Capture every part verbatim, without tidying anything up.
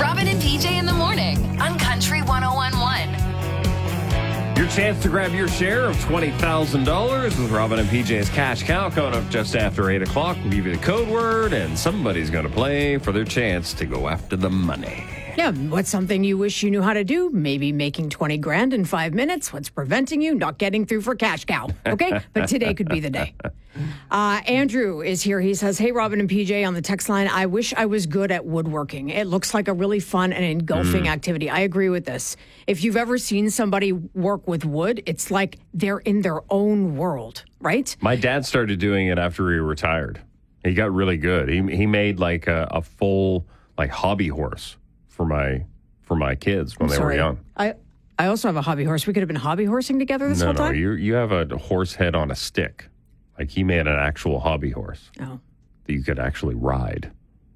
Robin and P J in the morning on Country one oh one point one. Your chance to grab your share of twenty thousand dollars with Robin and P J's Cash Cow coming up just after eight o'clock. We'll give you the code word, and somebody's going to play for their chance to go after the money. Yeah, what's something you wish you knew how to do? Maybe making twenty grand in five minutes. What's preventing you not getting through for Cash Cow? Okay, but today could be the day. Uh, Andrew is here. He says, hey, Robin and P J on the text line. I wish I was good at woodworking. It looks like a really fun and engulfing mm. activity. I agree with this. If you've ever seen somebody work with wood, it's like they're in their own world, right? My dad started doing it after he retired. He got really good. He he made like a, a full like hobby horse for my for my kids when I'm they sorry. were young. I I also have a hobby horse. We could have been hobby horsing together this no, whole no, time? No, you you have a horse head on a stick. Like he made an actual hobby horse oh. that you could actually ride.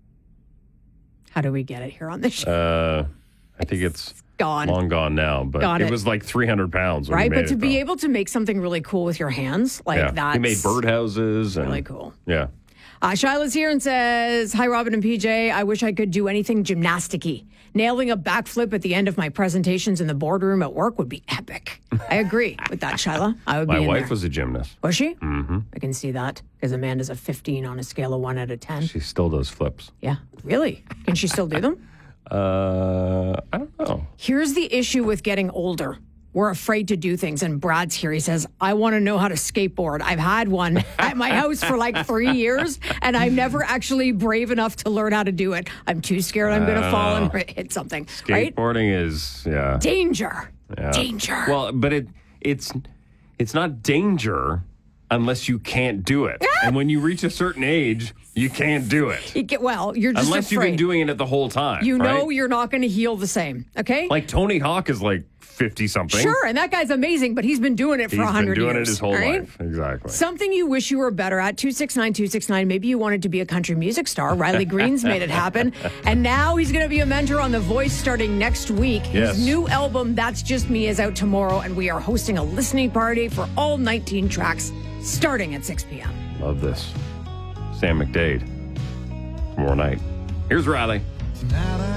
How do we get it here on the show? Uh, I think it's, it's gone. long gone now, but Got it, it was like three hundred pounds. When right, he made but to it, be though. able to make something really cool with your hands, like yeah. that's... He made birdhouses. And, really cool. Yeah. Uh, Shyla's here and says, hi, Robin and P J. I wish I could do anything gymnastic-y. Nailing a backflip at the end of my presentations in the boardroom at work would be epic. I agree with that, Shyla. I would My be in wife there. was a gymnast. Was she? Mm-hmm. I can see that because Amanda's a fifteen on a scale of one out of ten. She still does flips. Yeah. Really? Can she still do them? Uh, I don't know. Here's the issue with getting older. We're afraid to do things. And Brad's here. He says, I want to know how to skateboard. I've had one at my house for like three years, and I'm never actually brave enough to learn how to do it. I'm too scared I'm going to fall and hit something. Skateboarding right? is, yeah. Danger. Yeah. Danger. Well, but it it's it's not danger unless you can't do it. And when you reach a certain age, you can't do it. You get, well, you're just Unless afraid. you've been doing it the whole time. You know right? you're not going to heal the same, okay? Like Tony Hawk is like fifty-something. Sure, and that guy's amazing, but he's been doing it for He's one hundred been doing years. it his whole right? life. Exactly. Something you wish you were better at, two six nine two six nine. Maybe you wanted to be a country music star. Riley Green's made it happen. And now he's going to be a mentor on The Voice starting next week. Yes. His new album, That's Just Me, is out tomorrow, and we are hosting a listening party for all nineteen tracks starting at six p.m. Love this. Sam McDade. Tomorrow night. Here's Riley. Tonight